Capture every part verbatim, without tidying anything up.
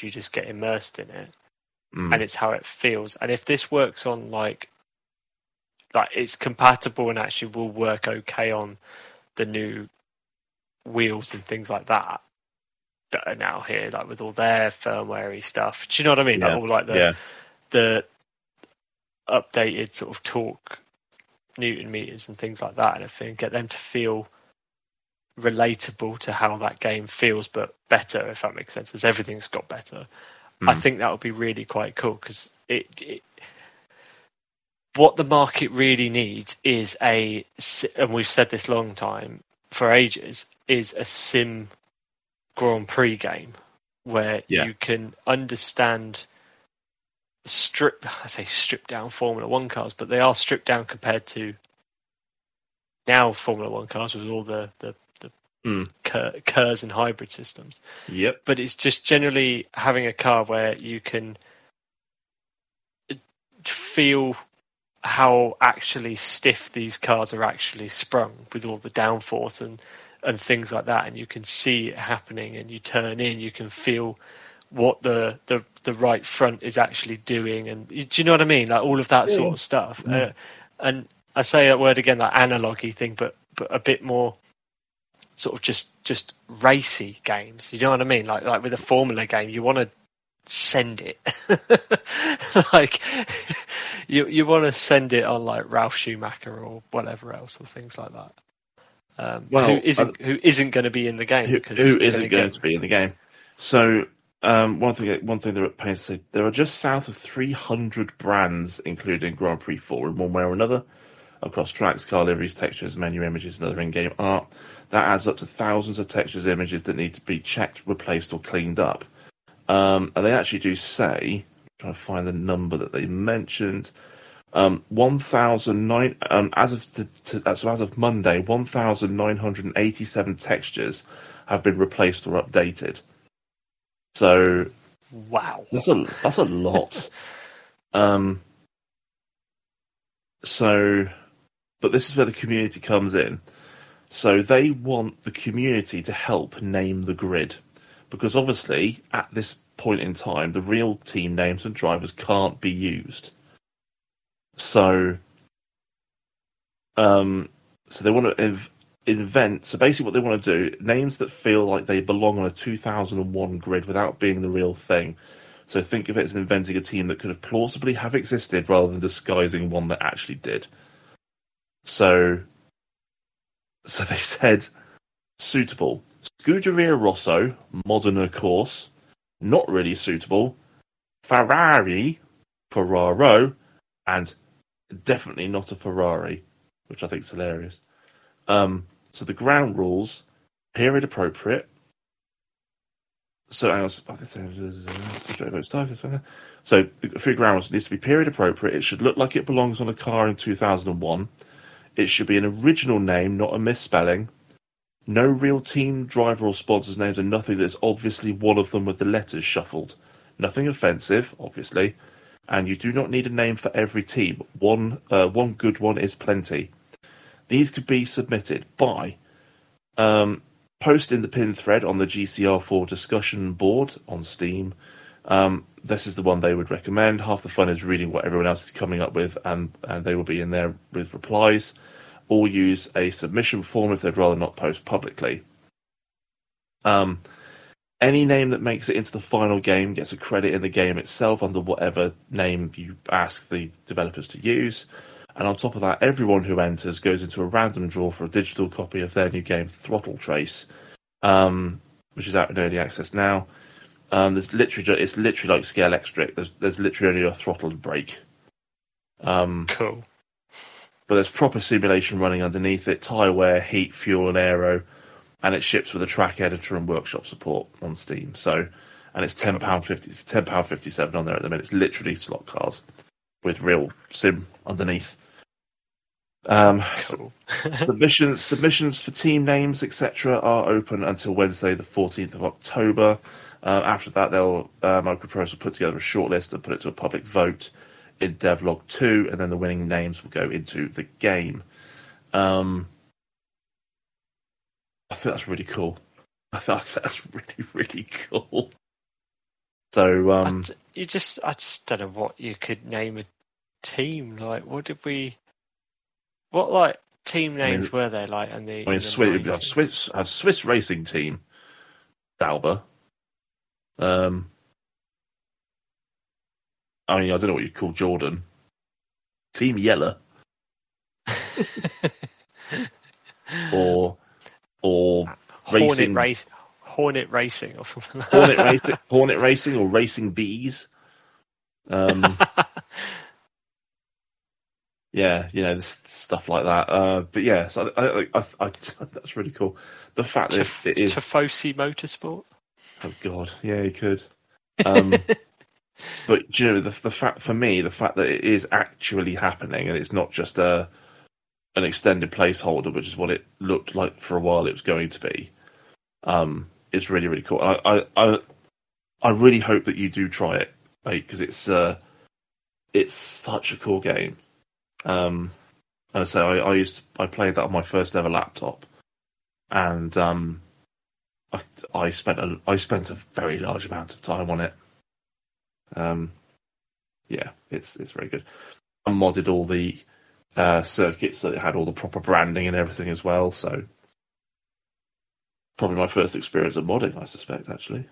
you just get immersed in it, mm. and it's how it feels. And if this works on like, like it's compatible and actually will work okay on the new wheels and things like that that are now here, like with all their firmware-y stuff. Do you know what I mean? Yeah. Like all like the yeah. the updated sort of torque Newton meters and things like that, and everything, get them to feel relatable to how that game feels, but better, if that makes sense, as everything's got better. Mm. I think that would be really quite cool, because it, it what the market really needs is a, and we've said this long time for ages, is a sim Grand Prix game where yeah. you can understand strip I say stripped down Formula One cars, but they are stripped down compared to now Formula One cars with all the the, the mm. K- KERS and hybrid systems. Yep. But it's just generally having a car where you can feel how actually stiff these cars are actually sprung with all the downforce and and things like that, and you can see it happening, and you turn in, you can feel what the the, the right front is actually doing, and do you know what I mean, like all of that yeah. sort of stuff. mm. uh, and I say that word again, like analogy thing, but but a bit more sort of just just racy games, you know what I mean, like like with a Formula game you want to send it like you you want to send it on like Ralph Schumacher or whatever else, or things like that. Um, Well, who isn't as, who isn't going to be in the game who, because who you're isn't gonna going get... to be in the game? So um, one thing, one thing they're at pains to say, there are just south of three hundred brands, including Grand Prix four, in one way or another, across tracks, car liveries, textures, menu images, and other in-game art. That adds up to thousands of textures, images that need to be checked, replaced, or cleaned up. Um, and they actually do say, I'm trying to find the number that they mentioned. Um, one thousand nine um, as of the, to, so as of Monday, one thousand nine hundred eighty-seven textures have been replaced or updated. So, wow, that's a that's a lot. um, so, but this is where the community comes in. So they want the community to help name the grid, because obviously at this point in time, the real team names and drivers can't be used. So, um, so they want to inv- invent. So basically, what they want to do, names that feel like they belong on a two thousand one grid without being the real thing. So think of it as inventing a team that could have plausibly have existed rather than disguising one that actually did. So, so they said suitable: Scuderia Rosso, modern of course, not really suitable; Ferrari, Ferraro, and definitely not a Ferrari, which I think is hilarious. Um, so the ground rules, period appropriate. So, I was, so for ground rules, it needs to be period appropriate. It should look like it belongs on a car in two thousand one. It should be an original name, not a misspelling. No real team, driver, or sponsors' names, and nothing that's obviously one of them with the letters shuffled. Nothing offensive, obviously. And you do not need a name for every team. One, uh, one good one is plenty. These could be submitted by um, posting the pin thread on the G C R four discussion board on Steam. Um, this is the one they would recommend. Half the fun is reading what everyone else is coming up with, and, and they will be in there with replies. Or use a submission form if they'd rather not post publicly. Um, any name that makes it into the final game gets a credit in the game itself under whatever name you ask the developers to use. And on top of that, everyone who enters goes into a random draw for a digital copy of their new game, Throttle Trace, um, which is out in early access now. Um, there's literally, it's literally like Scale Extric. There's, there's literally only a throttle and brake. Um, cool. But there's proper simulation running underneath it, tyre wear, heat, fuel, and aero, and it ships with a track editor and workshop support on Steam. So, and it's ten pounds fifty, ten pounds fifty-seven on there at the minute. It's literally slot cars with real sim underneath. Um, cool. submissions submissions for team names, et cetera, are open until Wednesday, the fourteenth of October. Uh, after that, they'll uh, Microprose will put together a shortlist and put it to a public vote in Devlog two, and then the winning names will go into the game. Um, I think that's really cool. I thought that's really, really cool. So I um, d- you just, I just don't know what you could name a team. Like, what did we? What like team I names mean, were there like in the I mean, in the Swiss, we have nineties? Swiss, have Swiss racing team, Sauber. Um, I mean, I don't know what you'd call Jordan. Team Yeller or or Hornet racing race, Hornet Racing or something. Hornet Racing, Hornet Racing or Racing Bees. Um, yeah, you know, stuff like that. Uh, but yeah, so I, I, I, I, that's really cool. The fact that Tif- it is, Tifosi Motorsport. oh god, yeah, you could. Um, but do you know, the the fact for me, the fact that it is actually happening and it's not just a an extended placeholder, which is what it looked like for a while it was going to be. Um, it's really really cool. I I I, I really hope that you do try it, because it's uh, it's such a cool game. Um, and I say I, I used to, I played that on my first ever laptop, and um, I, I spent a I spent a very large amount of time on it. Um, yeah, it's it's very good. I modded all the uh, circuits so it had all the proper branding and everything as well. So probably my first experience of modding, I suspect, actually.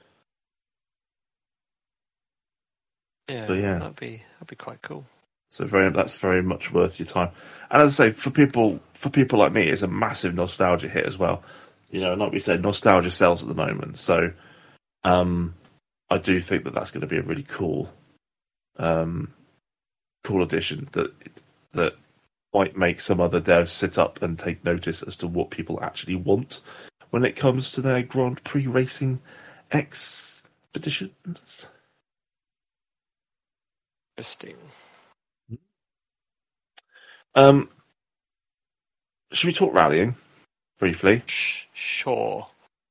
Yeah, But yeah, that'd be that'd be quite cool. so very that's very much worth your time. And as I say, for people for people like me, it's a massive nostalgia hit as well. You know, like we said, nostalgia sells at the moment. So um, I do think that that's going to be a really cool, um, cool addition that that might make some other devs sit up and take notice as to what people actually want when it comes to their Grand Prix racing expeditions. Interesting. Um, should we talk rallying briefly? Sh- sure.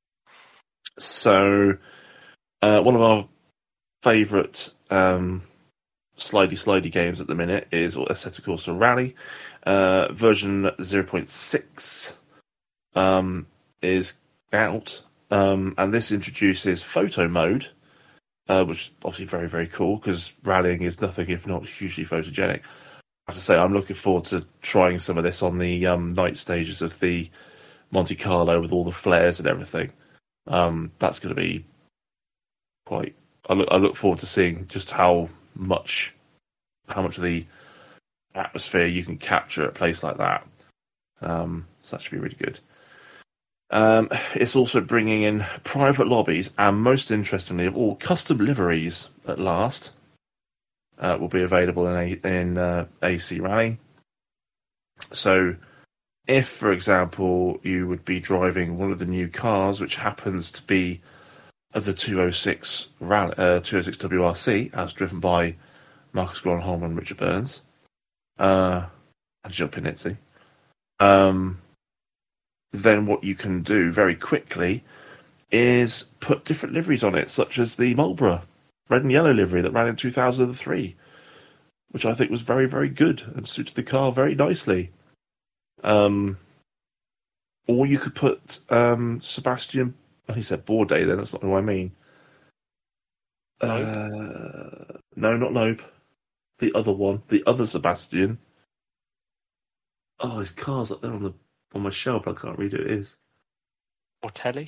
So, uh, one of our favourite um, slidey slidey games at the minute is Assetto Corsa Rally. Uh, version zero point six um, is out, um, and this introduces photo mode, uh, which is obviously very, very cool, because rallying is nothing if not hugely photogenic. As I say, I'm looking forward to trying some of this on the um, night stages of the Monte Carlo with all the flares and everything. Um, that's going to be quite. I look, I look forward to seeing just how much, how much of the atmosphere you can capture at a place like that. Um, so that should be really good. Um, it's also bringing in private lobbies and, most interestingly of all, custom liveries at last. Uh, will be available in a, in uh, A C Rally. So, if, for example, you would be driving one of the new cars, which happens to be the two oh six Rally, uh, two oh six W R C, as driven by Marcus Gronholm and Richard Burns, uh, and Gilles Pinizzi, um, then what you can do very quickly is put different liveries on it, such as the Marlboro red and yellow livery that ran in two thousand three, which I think was very, very good and suited the car very nicely. Um, or you could put um, Sebastian. Oh, he said Bourdais. Then that's not who I mean. Loeb? Uh, no, not Loeb. The other one, the other Sebastian. Oh, his car's up there on the on my shelf. I can't read who it is. Mortelli?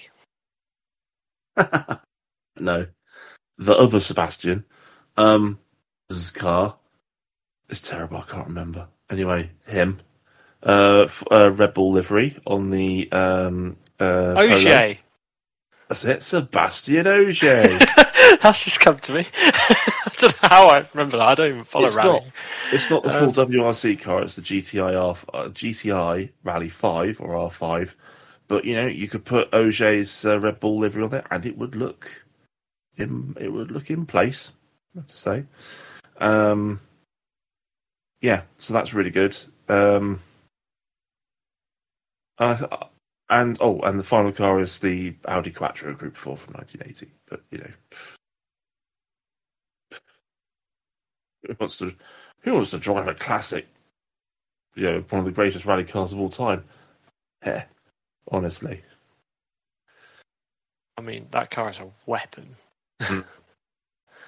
No, the other Sebastian. Um, his car. It's terrible. I can't remember. Anyway, him. Uh, f- uh, Red Bull livery on the um, uh, Polo. Ogier! That's it, Sebastian Ogier. That's just come to me. I don't know how I remember that. I don't even follow It's rally. not. It's not the full Um, W R C car. It's the G T I R, uh, G T I Rally Five or R Five. But you know, you could put Ogier's uh, Red Bull livery on there, and it would look in. It would look in place. I have to say. Um, yeah, so that's really good. Um, and, I, and oh, and the final car is the Audi Quattro Group Four from nineteen eighty. But you know, who wants to who wants to drive a classic? You know, one of the greatest rally cars of all time. Yeah, honestly. I mean, that car is a weapon. Mm.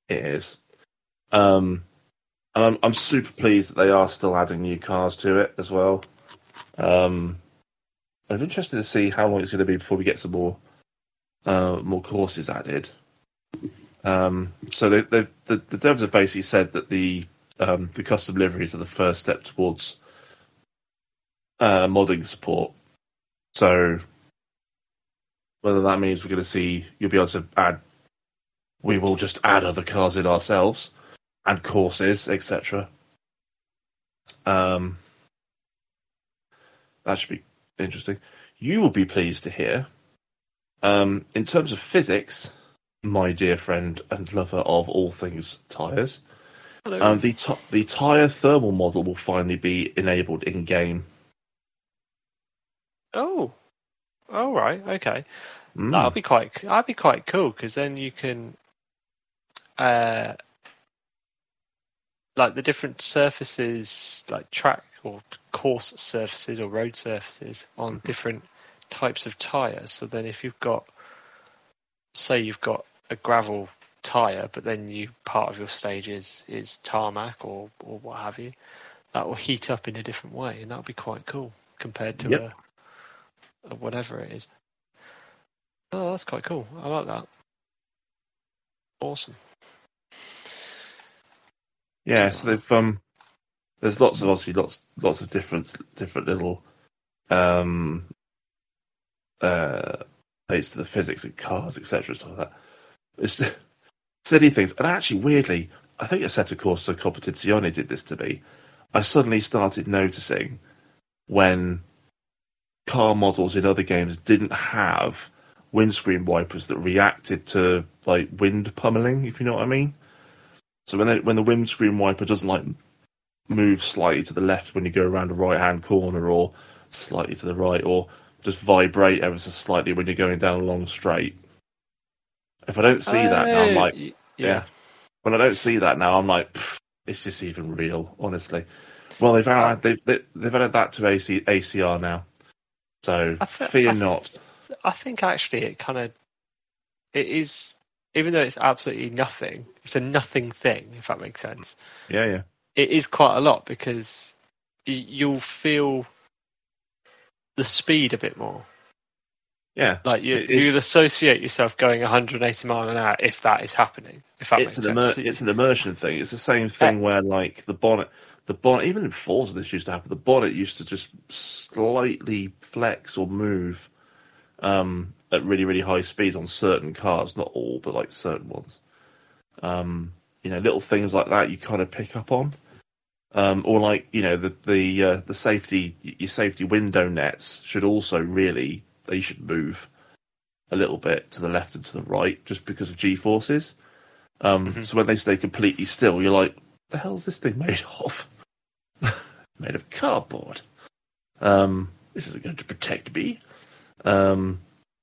it is. Um, and I'm, I'm super pleased that they are still adding new cars to it as well. Um, I'm interested to see how long it's going to be before we get some more uh, more courses added. Um, so they, they, the, the devs have basically said that the um, the custom liveries are the first step towards uh, modding support. So whether that means we're going to see you'll be able to add, we will just add other cars in ourselves and courses, et cetera. Um, that should be interesting. You will be pleased to hear, um, in terms of physics, my dear friend and lover of all things tyres, um, the t- the tyre thermal model will finally be enabled in game. Oh, all right, okay. Mm. That'll be quite. That'll be quite cool because then you can, uh, like the different surfaces, like track or course surfaces or road surfaces on different types of tyres. So then, if you've got, say, you've got a gravel tyre, but then you part of your stage is, is tarmac or or what have you, that will heat up in a different way, and that'll be quite cool compared to Yep. a, a whatever it is. Oh, that's quite cool. I like that. Awesome. Yeah, so they've um, there's lots of obviously lots lots of different different little um uh relates to the physics of cars, et cetera. Stuff like that. It's silly things, and actually, weirdly, I think Assetto Corsa Competizione did this to me. I suddenly started noticing when car models in other games didn't have windscreen wipers that reacted to like wind pummeling, if you know what I mean. So when they, when the windscreen wiper doesn't like move slightly to the left when you go around a right hand corner, or slightly to the right, or just vibrate ever so slightly when you're going down a long straight. If I don't see uh, that now, I'm like, yeah. yeah. When I don't see that now, I'm like, is this even real? Honestly. Well, they've added, they've, they, they've added that to A C, A C R now. So th- fear I th- not. I think actually it kind of, it is, even though it's absolutely nothing, it's a nothing thing, if that makes sense. Yeah, yeah. It is quite a lot because you'll feel the speed a bit more. Yeah. Like you, you'll associate yourself going one hundred eighty miles an hour if that is happening. If that it's makes an sense. Immer- it's an immersion thing. It's the same thing uh, where like the bonnet, the bonnet, even in Forza this used to happen. The bonnet used to just slightly flex or move um, at really really high speeds on certain cars, not all, but like certain ones. Um, you know, little things like that you kind of pick up on. Um, or like, you know, the the uh, the safety your safety window nets should also really they should move a little bit to the left and to the right just because of G-forces. Um, mm-hmm. So when they stay completely still, you're like, the hell's this thing made of? Made of cardboard. Um, this isn't going to protect me. Um,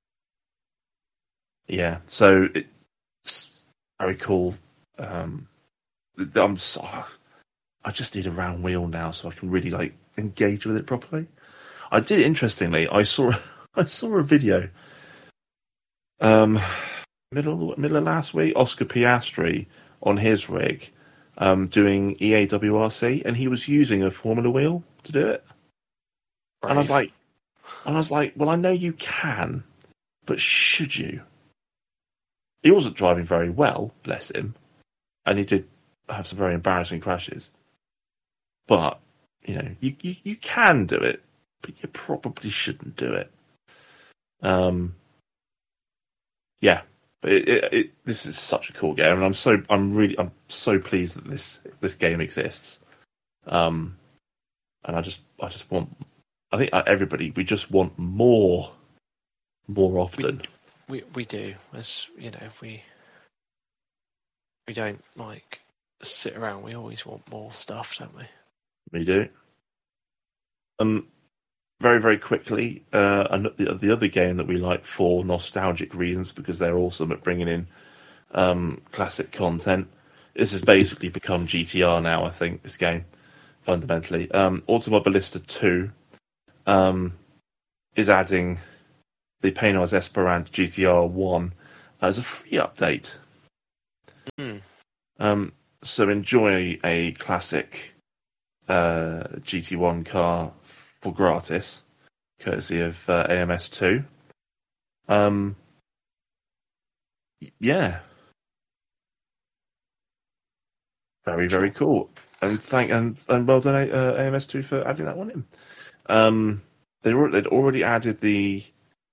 yeah, so it's very cool. Um, I'm so, I just need a round wheel now so I can really like engage with it properly. I did interestingly. I saw I saw a video. Um, middle middle of last week, Oscar Piastri on his rig, um, doing E A W R C, and he was using a Formula wheel to do it. Brave. And I was like, and I was like, well, I know you can, but should you? He wasn't driving very well, bless him, and he did have some very embarrassing crashes. But you know, you you, you can do it, but you probably shouldn't do it. Um, yeah. But it, it, it, this is such a cool game, and I'm so I'm really I'm so pleased that this this game exists. Um, and I just I just want I think everybody we just want more, more often. We we, we do, as you know, we we don't like sit around. We always want more stuff, don't we? We do. Um, very very quickly, uh, and the the other game that we like for nostalgic reasons because they're awesome at bringing in. Um, classic content. This has basically become G T R now, I think, this game, fundamentally. Um, Automobilista two um, is adding the Paynos Esperant G T R one as a free update. Mm. Um, so enjoy a classic uh, G T one car for gratis, courtesy of uh, A M S two. Um, yeah, very very Sure. cool. And thank and, and well done uh, A M S two for adding that one in. Um, they were, they'd already added the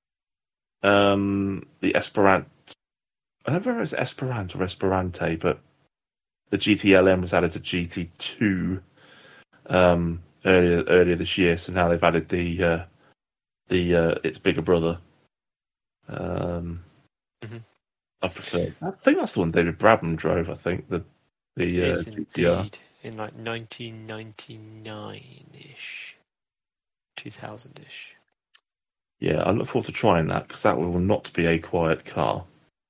um the Esperant. I don't know if it's Esperant or Esperante, but the G T L M was added to G T two um, earlier earlier this year. So now they've added the uh, the uh, its bigger brother. Um, Mhm. I prefer. I think that's the one David Brabham drove. I think the the It uh, is G T R. indeed in like nineteen ninety-nine ish, two thousand ish. Yeah, I look forward to trying that because that will not be a quiet car.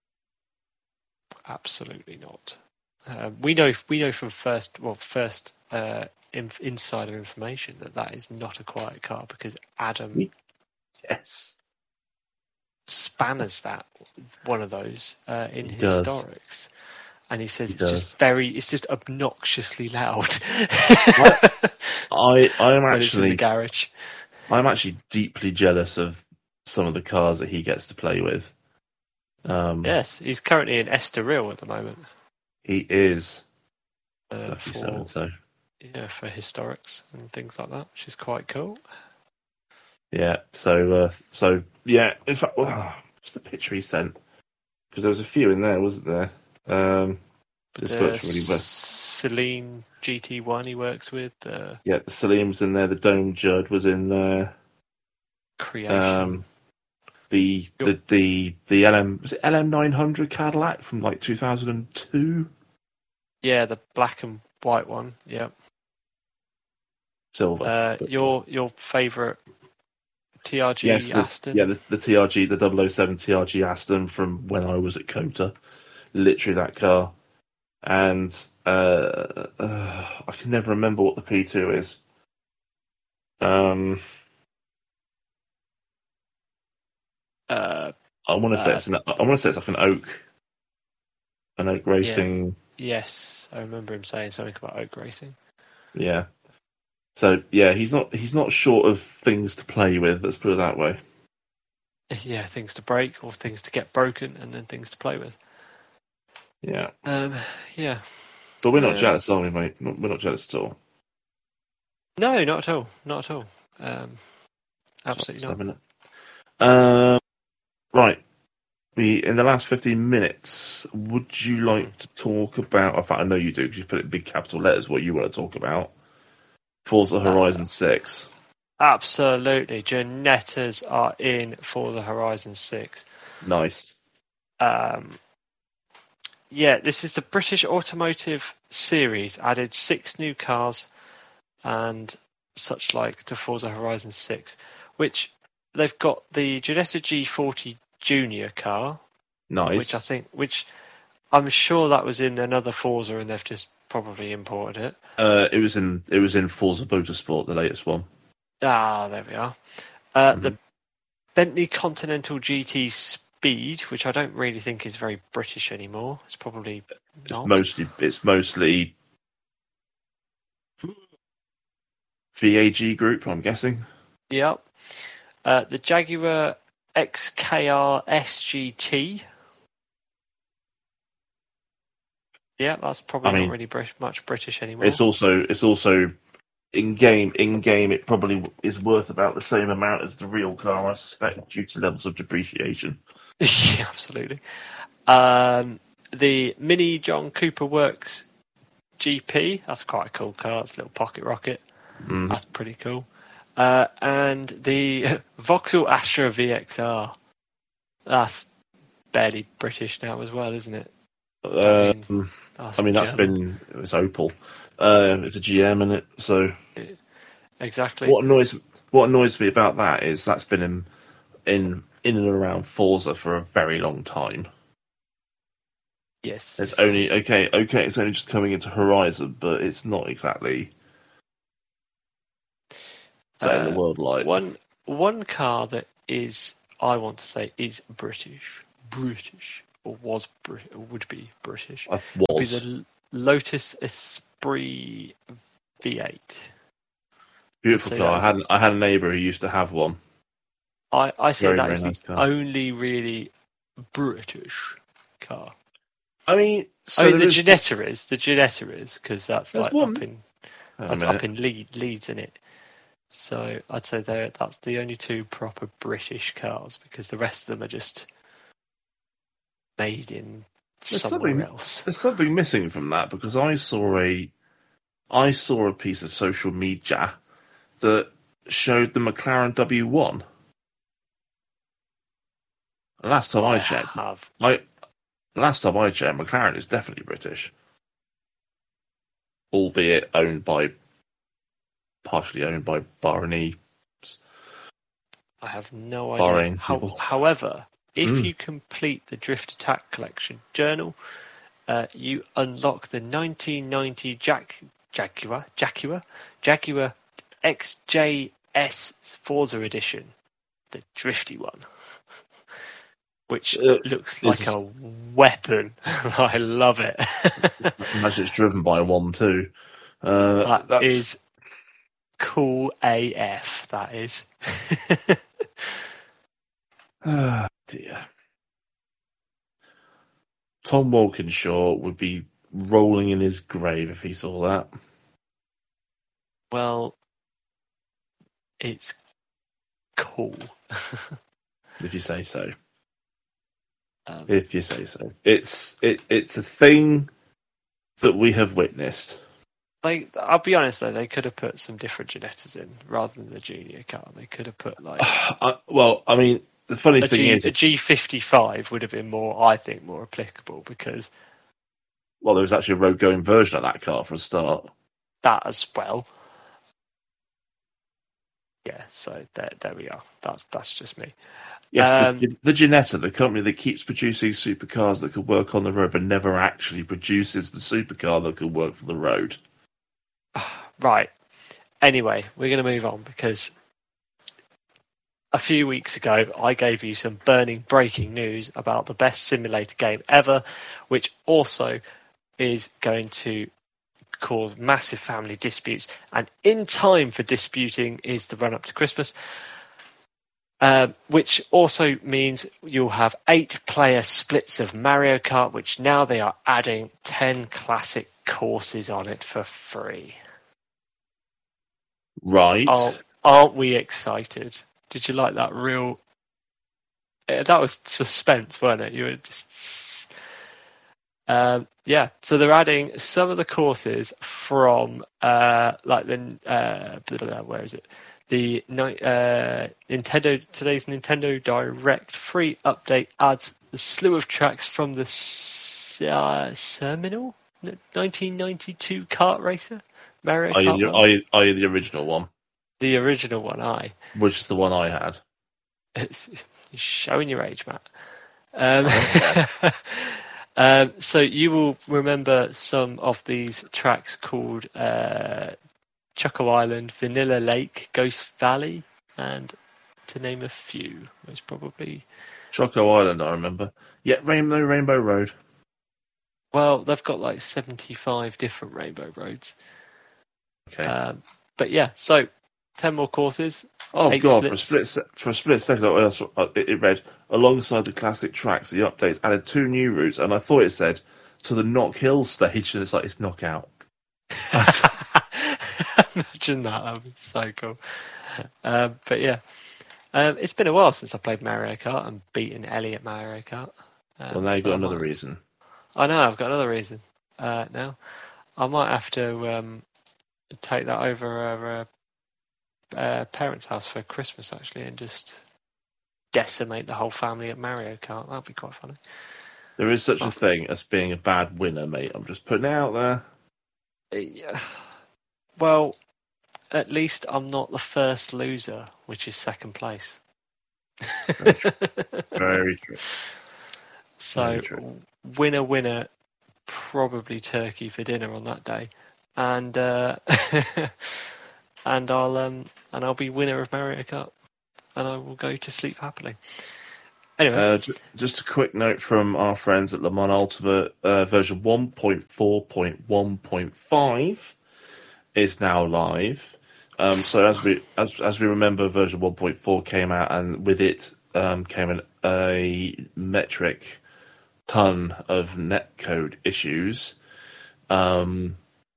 Absolutely not. Uh, we know we know from first well first uh, inf- insider information that that is not a quiet car because Adam Yes, spanners that one of those uh, in he does. historics, and he says He it's does. just very it's just obnoxiously loud. I, I I am when it's in the actually garage. I'm actually deeply jealous of some of the cars that he gets to play with. Um, Yes, he's currently in Estoril at the moment. he is Uh, lucky so for and so. yeah, for historics and things like that, which is quite cool. Yeah. So uh, so yeah. In fact, oh, what's the picture he sent? Because there was a few in there, wasn't there? Um, But this the works really well. Celine G T one he works with, the Yeah, the Salim was in there. The Dome Judd was in there. Creation. Um, the the the the L M was it L M nine hundred Cadillac from like two thousand two. Yeah, the black and white one. Yeah. Silver. Uh, But, your your favourite T R G yes, the, Aston? yeah, the, the T R G, the double oh seven T R G Aston from when I was at Cota. Literally that car. And uh, uh, I can never remember what the P two is. Um, Uh, I want to say uh, it's an, I want to say it's like an Oak, an Oak yeah. Racing. Yes, I remember him saying something about Oak Racing. Yeah. So yeah, he's not he's not short of things to play with. Let's put it that way. Yeah, things to break or things to get broken, and then things to play with. Yeah. Um, yeah. But we're not Um, jealous, are we, mate? We're not jealous at all. No, not at all. Not at all. Um, absolutely not. Uh, right. We in the last fifteen minutes. Would you like to talk about? In fact, I know you do because you put it in big capital letters. What you want to talk about? Forza Horizon Uh, Six. Absolutely. Janettas are in Forza Horizon six. Nice. Um, yeah, this is the British Automotive Series. Added six new cars and such like to Forza Horizon six, which they've got the Ginetta G forty Junior car, Nice. which I think, which I'm sure that was in another Forza and they've just probably imported it. Uh, it was in it was in Forza Motorsport, the latest one. Ah, there we are. Uh, Mhm. The Bentley Continental G T Speed, which I don't really think is very British anymore. It's probably It's not. mostly it's mostly V A G Group, I'm guessing. Yep. Uh, the Jaguar X K R S G T. Yeah, that's probably I not mean, really Brit- much British anymore. it's also it's also in game. In game, it probably is worth about the same amount as the real car, I suspect, due to levels of depreciation. Yeah, absolutely. Um, the Mini John Cooper Works G P. That's quite a cool car. It's a little pocket rocket. Mm. That's pretty cool. Uh, and the Vauxhall Astra V X R. That's barely British now as well, isn't it? I mean, Um, that's I mean, that's German. been it was Opel. Uh, it's a G M in it, so Exactly. what annoys what annoys me about that is that's been in in in and around Forza for a very long time. Yes. It's it only is. okay, okay. It's only just coming into Horizon, but it's not exactly setting the Uh, world light. one one car that is, I want to say, is British, British, or was Brit, or would be British. I Would be was. the Lotus Esprit V eight. Beautiful So car. I that's- had I had a neighbour who used to have one. I, I say Very, that very is nice the car. only really British car. I mean, so I mean, the there is Ginetta is the Ginetta is because that's there's like one. up in Hang on a that's minute. up in Leeds, Leeds in it. So I'd say they that's the only two proper British cars because the rest of them are just made in There's somewhere something else. there's something missing from that because I saw a I saw a piece of social media that showed the McLaren W one. And last time I, I checked, have I last time I checked, McLaren is definitely British, albeit owned by partially owned by Bahraini I have no idea. Bahrain How, people. however, if Mm. you complete the Drift Attack Collection journal, uh, you unlock the nineteen ninety Jag- Jaguar Jaguar Jaguar X J S Forza Edition, the drifty one, which Uh, looks it's like a weapon. I love it. Imagine it's driven by one too. Uh, That that's is cool A F. That is. ah, dear. Tom Walkinshaw would be rolling in his grave if he saw that. Well, it's cool. If you say so. um, If you say so. It's it it's a thing that we have witnessed. Like, I'll be honest though, they could have put some different Ginettas in rather than the Junior car. They could have put like I, well, I mean, the funny a thing G is, a G fifty-five would have been more, I think, more applicable because well, there was actually a road going version of that car for a start. that as well. Yeah, so there, there we are. That's that's just me. Yes, Um, the, the Ginetta, the company that keeps producing supercars that could work on the road, but never actually produces the supercar that could work for the road. Right. Anyway, we're going to move on because a few weeks ago I gave you some burning breaking news about the best simulator game ever, which also is going to cause massive family disputes. And in time for disputing is the run up to Christmas, uh, which also means you'll have eight player splits of Mario Kart, which now they are adding ten classic courses on it for free. Right. Aren't, aren't we excited? Did you like that real... Uh, that was suspense, wasn't it? You were just... Um, yeah, so they're adding some of the courses from, uh, like the, uh, blah, blah, blah, where is it? The uh, Nintendo today's Nintendo Direct free update adds a slew of tracks from the uh, Seminole nineteen ninety-two kart racer Mario Are you, Kart the, one. are, you, are you the original one? The original one, I. Which is the one I had. It's you're showing your age, Matt. Um, um, so you will remember some of these tracks called uh, Choco Island, Vanilla Lake, Ghost Valley, and to name a few, most probably. Choco Island, I remember. Yeah, Rainbow, Rainbow Road. Well, they've got like seventy-five different Rainbow Roads. Okay. Um, but yeah, so ten more courses. Oh eight god! For a splits. split se- for a split second, I saw- it it read alongside the classic tracks, the updates added two new routes, and I thought it said to the Knock Hill stage, and it's like it's Knockout. Imagine that. That'd be so cool. Um, but yeah, um, it's been a while since I played Mario Kart and beaten Ellie at Mario Kart. Um, Well, now you've so got I another might- reason. I know, I've got another reason uh, now. I might have to um, take that over our uh, uh, parents' house for Christmas, actually, and just decimate the whole family at Mario Kart. That'd be quite funny. There is such Oh. a thing as being a bad winner, mate. I'm just putting it out there. Yeah. Well, at least I'm not the first loser, which is second place. Very true. Very true. So, Very true. winner, winner, probably turkey for dinner on that day, and uh, and I'll um and I'll be winner of Mario Kart, and I will go to sleep happily. Anyway, Uh, j- just a quick note from our friends at Le Mans Ultimate, uh, version one point four point one point five is now live. Um, so as we as as we remember, version one point four came out, and with it um, came an, a metric ton of netcode issues. Um,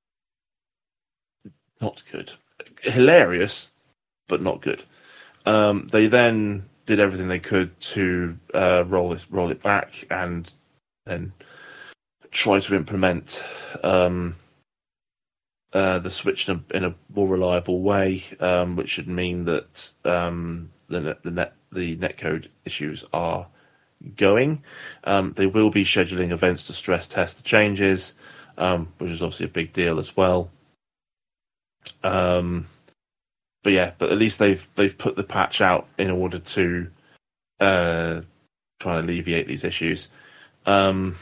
not good, hilarious, but not good. Um, they then did everything they could to uh, roll it roll it back, and then try to implement um, uh, the switch in a, in a more reliable way, um, which should mean that um, the net, the net the netcode issues are going. Um, they will be scheduling events to stress test the changes, um, which is obviously a big deal as well. Um, but yeah, but at least they've they've put the patch out in order to uh, try and alleviate these issues. Um,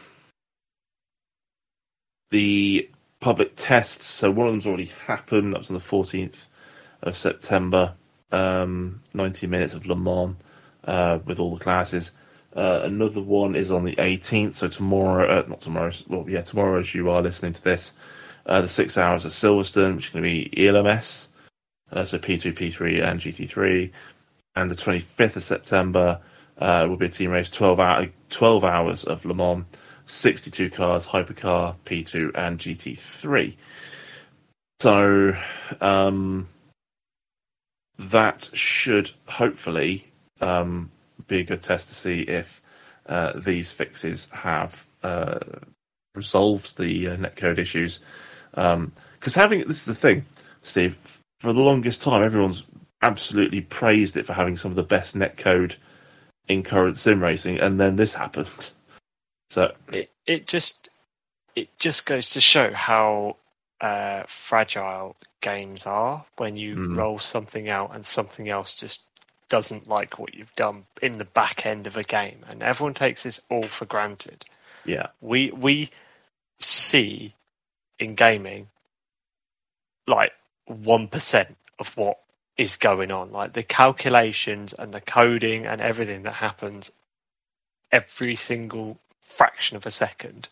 the public tests, so one of them's already happened. That was on the fourteenth of September. Um, ninety minutes of Le Mans uh, with all the classes. Uh, another one is on the eighteenth, so tomorrow, uh, not tomorrow, well, yeah, tomorrow as you are listening to this, uh, the six hours of Silverstone, which is going to be E L M S, uh, so P two, P three, and G T three. And the twenty-fifth of September uh, will be a team race, twelve, hour, twelve hours of Le Mans, sixty-two cars, Hypercar, P two, and G T three. So um, that should hopefully um, be a good test to see if uh, these fixes have uh, resolved the uh, netcode issues. Because um, having this is the thing, Steve. For the longest time, everyone's absolutely praised it for having some of the best netcode in current sim racing, and then this happened. So it it just it just goes to show how uh, fragile games are when you mm. roll something out and something else just doesn't like what you've done in the back end of a game, and everyone takes this all for granted. Yeah, we we see in gaming like one percent of what is going on, like the calculations and the coding and everything that happens every single fraction of a second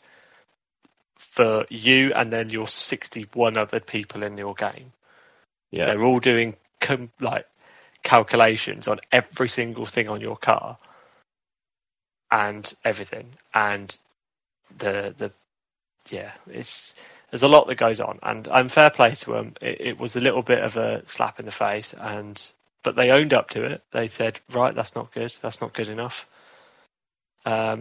for you and then your sixty-one other people in your game. Yeah, they're all doing com- like calculations on every single thing on your car and everything, and the the yeah it's there's a lot that goes on, and I'm fair play to them. It, it was a little bit of a slap in the face, and but they owned up to it. They said, right, that's not good. That's not good enough. Um,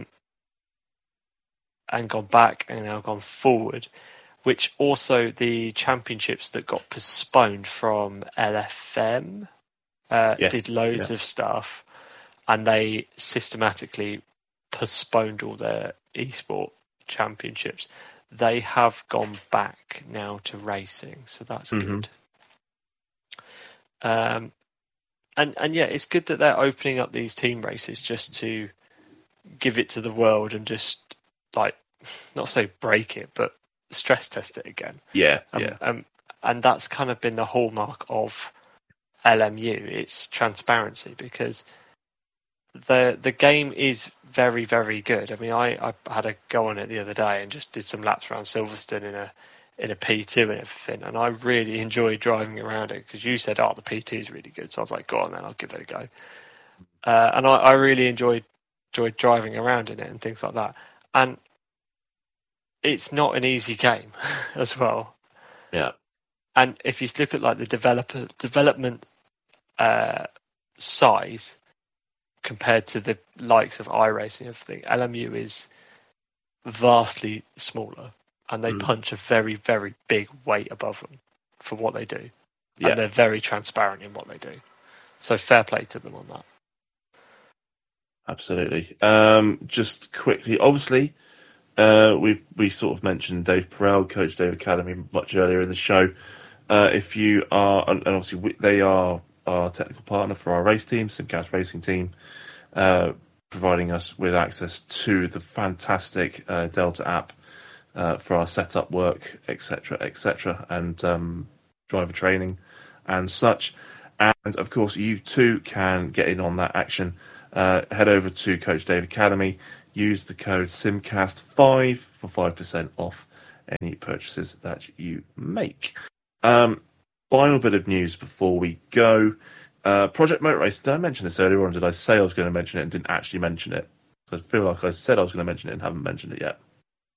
and gone back and now gone forward, which also the championships that got postponed from L F M uh, yes. did loads yeah. of stuff, and they systematically postponed all their esport championships. They have gone back now to racing, so that's mm-hmm. good. Um, and and yeah, it's good that they're opening up these team races just to give it to the world and just like not say break it, but stress test it again. Yeah, um, yeah. Um, and that's kind of been the hallmark of L M U. It's transparency, because the the game is very, very good. I mean, I, I had a go on it the other day and just did some laps around Silverstone in a in a P two and everything, and I really enjoyed driving around it, because you said, oh, the P two is really good, so I was like, go on then, I'll give it a go. Uh, and I, I really enjoyed enjoyed driving around in it and things like that. And it's not an easy game as well. Yeah. And if you look at like the developer development uh, size compared to the likes of iRacing and everything, L M U is vastly smaller, and they mm. punch a very, very big weight above them for what they do. Yeah. And they're very transparent in what they do. So fair play to them on that. Absolutely. Um, just quickly, obviously, uh, we we sort of mentioned Dave Perel, Coach Dave Academy, much earlier in the show. Uh, if you are, and obviously we, they are our technical partner for our race team, Simcast Racing Team, uh, providing us with access to the fantastic uh, Delta app uh, for our setup work, et cetera, et cetera, and um, driver training and such. And of course, you too can get in on that action uh, head over to Coach Dave Academy. Use the code Simcast five for five percent off any purchases that you make. Um, final bit of news before we go. Uh, Project Motor Race. Did I mention this earlier on? Did I say I was going to mention it and didn't actually mention it? So I feel like I said I was going to mention it and haven't mentioned it yet.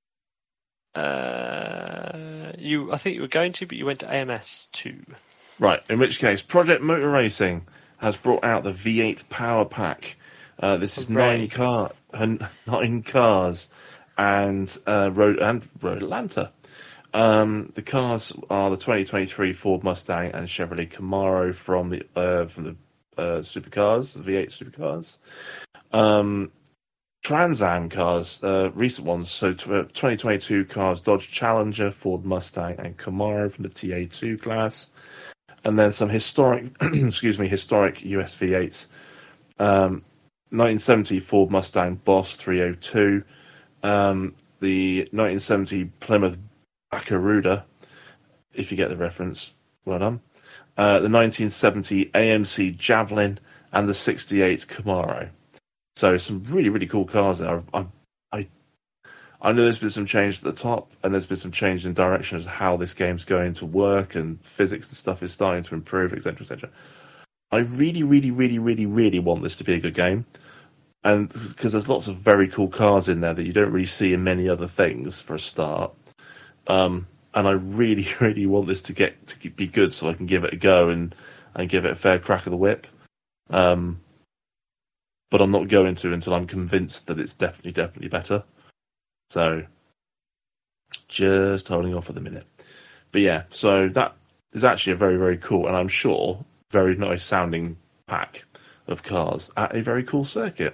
Uh, you, I think you were going to, but you went to A M S two. Right, in which case, Project Motor Racing has brought out the V eight Power Pack. Uh, this is Hooray. nine car, nine cars, and uh, Road and Road Atlanta. Um, the cars are the twenty twenty-three Ford Mustang and Chevrolet Camaro from the uh, from the uh, supercars, the V eight supercars. Um, Trans Am cars, uh, recent ones. So twenty twenty-two cars: Dodge Challenger, Ford Mustang, and Camaro from the T A two class. And then some historic, excuse me, historic U S V eights. Um, nineteen seventy Ford Mustang Boss three oh two. Um, the nineteen seventy Plymouth Barracuda, if you get the reference, well done. Uh, the nineteen seventy A M C Javelin and the sixty-eight Camaro. So some really, really cool cars there. I, I, I know there's been some change at the top, and there's been some change in direction as to how this game's going to work, and physics and stuff is starting to improve, et cetera, et cetera. I really, really, really, really, really want this to be a good game, and because there's lots of very cool cars in there that you don't really see in many other things for a start. Um, and I really, really want this to get to be good, so I can give it a go and and give it a fair crack of the whip. Um, but I'm not going to until I'm convinced that it's definitely, definitely better. So, just holding off at the minute. But yeah, so that is actually a very, very cool, and I'm sure very nice sounding pack of cars at a very cool circuit.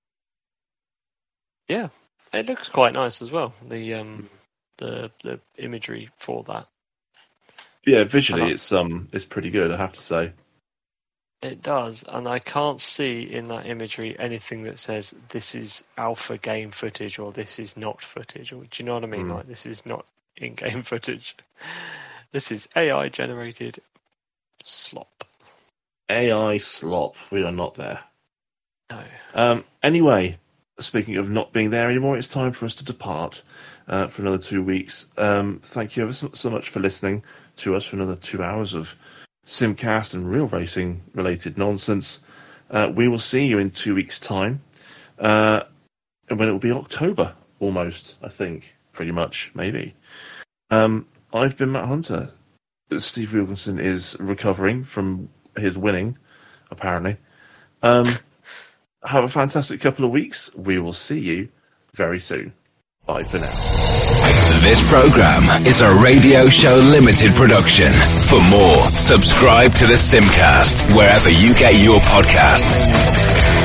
Yeah, it looks quite nice as well. The um, the the imagery for that. Yeah, visually I, it's um it's pretty good, I have to say. It does, and I can't see in that imagery anything that says this is alpha game footage or this is not footage. Or do you know what I mean? Mm. Like this is not in-game footage. This is A I generated slop. A I slop. We are not there. No. Um. Anyway, speaking of not being there anymore, it's time for us to depart uh, for another two weeks. Um. Thank you ever so, so much for listening to us for another two hours of Simcast and real racing related nonsense. Uh, we will see you in two weeks' time, uh, and when it will be October almost, I think, pretty much, maybe. Um, I've been Matt Hunter. Steve Wilkinson is recovering from his winning, apparently. Um, have a fantastic couple of weeks. We will see you very soon. Bye for now. This program is a Radio Show Limited production. For more, subscribe to the Simcast wherever you get your podcasts.